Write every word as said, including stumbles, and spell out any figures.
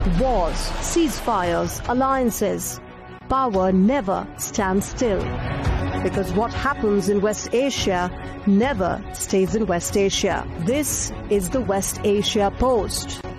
Wars, ceasefires, alliances. Power never stands still. Because what happens in West Asia never stays in West Asia. This is the West Asia Post.